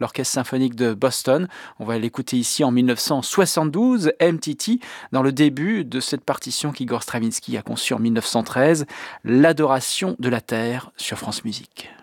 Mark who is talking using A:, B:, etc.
A: l'Orchestre symphonique de Boston. On va l'écouter ici en 1972, MTT, dans le début de cette partition qu'Igor Stravinsky a conçue en 1913, l'Adoration de la Terre sur France Musique.